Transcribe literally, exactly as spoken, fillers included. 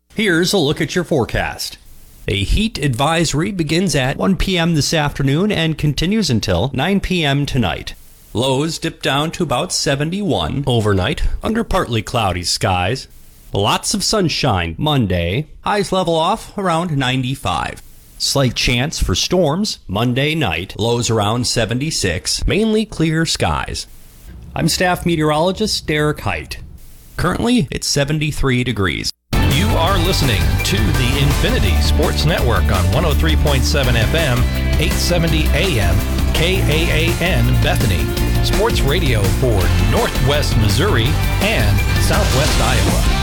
Here's a look at your forecast. A heat advisory begins at one p.m. this afternoon and continues until nine p.m. tonight. Lows dip down to about seventy-one overnight under partly cloudy skies. Lots of sunshine Monday. Highs level off around ninety-five. Slight chance for storms Monday night. Lows around seventy-six. Mainly clear skies. I'm staff meteorologist Derek Height. Currently, it's seventy-three degrees. You are listening to the Infinity Sports Network on one oh three point seven F M, eight seventy A M, K A A N Bethany. Sports radio for Northwest Missouri and Southwest Iowa.